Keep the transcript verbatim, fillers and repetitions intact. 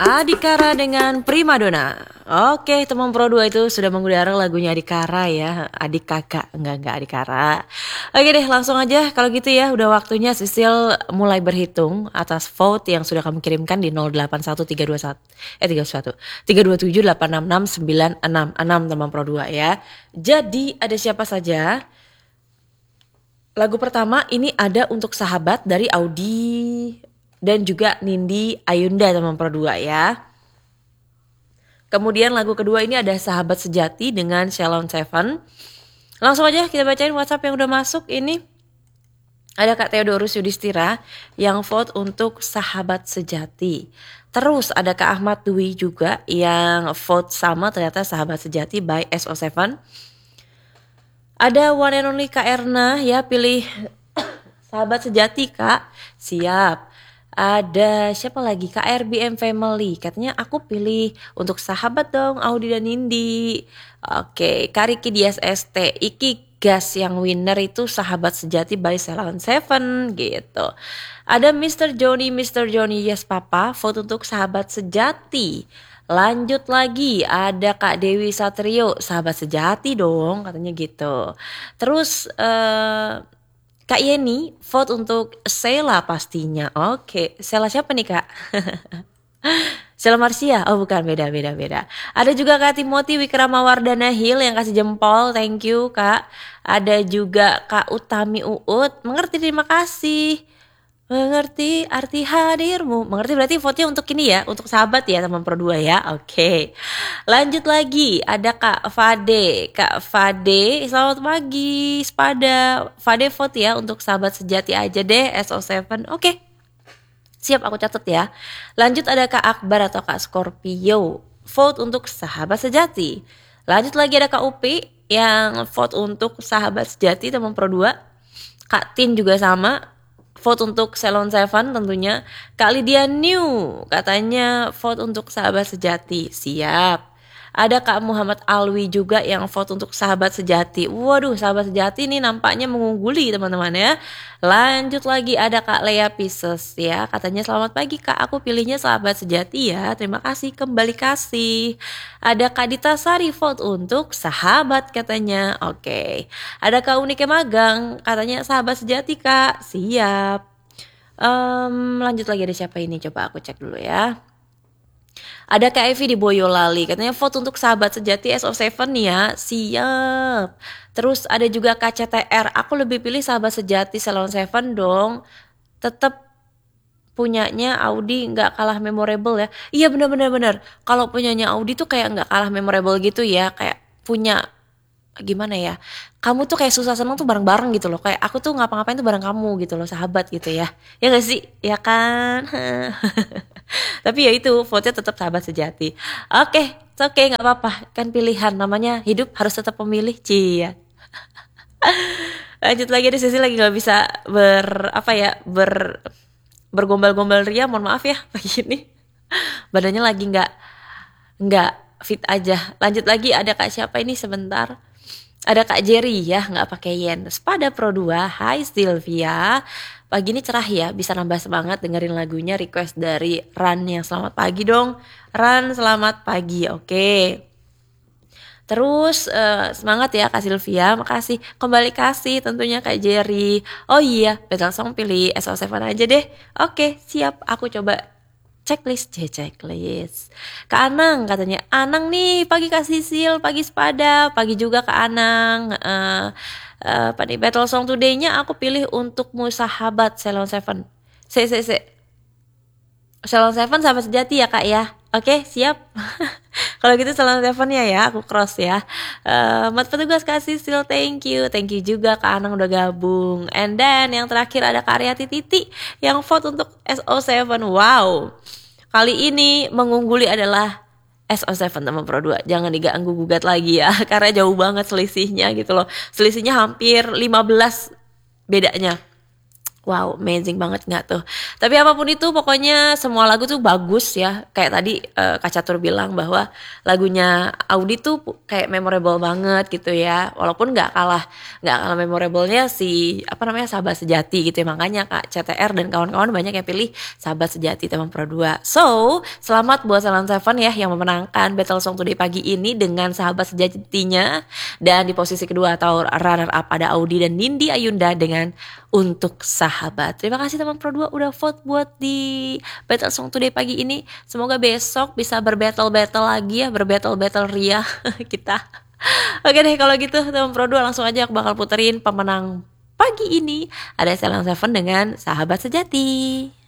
Adhikara dengan Primadona. Oke, teman Pro dua itu sudah mengudara lagunya Adhikara ya. Adik kakak, enggak enggak Adhikara. Oke deh, langsung aja kalau gitu ya. Udah waktunya Sisil mulai berhitung atas vote yang sudah kamu kirimkan di nol delapan satu tiga dua satu eh tiga satu tiga dua tujuh delapan enam enam sembilan enam enam teman Pro dua ya. Jadi ada siapa saja? Lagu pertama ini ada untuk Sahabat dari Audi dan juga Nindi Ayunda teman Pro dua ya. Kemudian lagu kedua ini ada Sahabat Sejati dengan Shalon Seven. Langsung aja kita bacain WhatsApp yang udah masuk ini. Ada Kak Theodorus Yudhistira yang vote untuk Sahabat Sejati. Terus ada Kak Ahmad Dwi juga yang vote sama ternyata Sahabat Sejati by S O tujuh. Ada one and only Kak Erna ya pilih Sahabat Sejati Kak. Siap. Ada siapa lagi? K R B M Family. Katanya aku pilih untuk Sahabat dong Audi dan Nindi. Oke, Kariki di S S T. Iki gas yang winner itu Sahabat Sejati by Shalon Seven gitu. Ada mister Johnny, mister Johnny yes papa vote untuk Sahabat Sejati. Lanjut lagi ada Kak Dewi Satrio, Sahabat Sejati dong katanya gitu. Terus uh, Kak Yeni vote untuk Sheila pastinya. Oke, Sheila siapa nih Kak? Sheila Marsia? Oh bukan, beda beda beda. Ada juga Kak Timothy Wikramawardana Hill yang kasih jempol, thank you Kak. Ada juga Kak Utami Uut, mengerti terima kasih. Mengerti arti hadirmu. Mengerti berarti vote-nya untuk ini ya, untuk Sahabat ya teman Pro dua ya. Oke. Lanjut lagi, ada Kak Fade. Kak Fade, selamat pagi Spada. Fade vote ya untuk Sahabat Sejati aja deh S O tujuh. Oke. Siap aku catat ya. Lanjut ada Kak Akbar atau Kak Scorpio. Vote untuk Sahabat Sejati. Lanjut lagi ada Kak Upi yang vote untuk Sahabat Sejati teman Pro dua. Kak Tin juga sama. Vote untuk Shalon Seven tentunya. Kak Lydia New katanya vote untuk Sahabat Sejati. Siap. Ada Kak Muhammad Alwi juga yang vote untuk Sahabat Sejati. Waduh, Sahabat Sejati ini nampaknya mengungguli teman-teman ya. Lanjut lagi ada Kak Lea Pisces ya. Katanya selamat pagi Kak, aku pilihnya Sahabat Sejati ya. Terima kasih, kembali kasih. Ada Kak Dita Sari vote untuk Sahabat katanya. Oke. Ada Kak Unike Magang katanya Sahabat Sejati Kak. Siap. Um, lanjut lagi ada siapa ini? Coba aku cek dulu ya. Ada Kak Evi di Boyolali, katanya vote untuk Sahabat Sejati S O tujuh ya, siap. Terus ada juga K C T R, aku lebih pilih Sahabat Sejati Shalon Seven dong. Tetap punyanya Audi nggak kalah memorable ya. Iya benar-benar benar. Kalau punyanya Audi tuh kayak nggak kalah memorable gitu ya, kayak punya gimana ya, kamu tuh kayak susah seneng tuh bareng-bareng gitu loh, kayak aku tuh ngapa-ngapain tuh bareng kamu gitu loh, sahabat gitu ya, ya gak sih, ya kan. Tapi ya itu vote-nya tetap Sahabat Sejati. Oke, it's okay, nggak apa-apa, kan pilihan, namanya hidup harus tetap memilih, cia. Lanjut lagi, di sisi lagi nggak bisa ber apa ya ber bergombal-gombal ria, mohon maaf ya pagi ini badannya lagi nggak nggak fit aja. Lanjut lagi ada Kak siapa ini sebentar. Ada Kak Jerry ya, nggak pakai yen. Spada Pro dua, hai Sylvia. Pagi ini cerah ya, bisa nambah semangat dengerin lagunya request dari Ran yang selamat pagi dong. Ran selamat pagi, oke. Terus uh, semangat ya Kak Sylvia, makasih. Kembali kasih tentunya Kak Jerry. Oh iya, Battle Song pilih S O tujuh aja deh. Oke, siap. Aku coba checklist, c checklist. Kak Anang katanya, Anang nih pagi Kak Sisil, pagi Spada, pagi juga Kak Anang. Uh, uh, pada Battle Song Today-nya aku pilih untukmu Sahabat Shalon Seven. Se se se. Shalon Seven Sahabat Sejati ya Kak ya. Oke, siap. Kalau gitu Shalon Seven ya ya, aku cross ya. Uh, Mat petugas Kak Sisil, thank you. Thank you juga Kak Anang udah gabung. And then yang terakhir ada Kak Aryati Titi yang vote untuk S O tujuh. Wow. Kali ini mengungguli adalah S O tujuh teman Pro dua. Jangan diganggu gugat lagi ya, karena jauh banget selisihnya gitu loh. Selisihnya hampir lima belas bedanya. Wow, amazing banget nggak tuh? Tapi apapun itu pokoknya semua lagu tuh bagus ya. Kayak tadi eh, Kak Catur bilang bahwa lagunya Audi tuh pu- kayak memorable banget gitu ya. Walaupun nggak kalah nggak kalah memorablenya si apa namanya Sahabat Sejati gitu ya. Makanya Kak C T R dan kawan-kawan banyak yang pilih Sahabat Sejati Tema Pro dua. So, selamat buat Salon Seven ya yang memenangkan Battle Song Today pagi ini dengan Sahabat Sejatinya. Dan di posisi kedua atau runner up ada Audi dan Nindi Ayunda dengan Untuk Sahabat. Terima kasih teman Pro dua udah vote buat di Battle Song Today pagi ini. Semoga besok bisa berbattle-battle lagi ya, berbattle-battle ria kita. Oke deh kalau gitu teman Pro dua langsung aja aku bakal puterin pemenang pagi ini. Ada Salon Seven dengan Sahabat Sejati.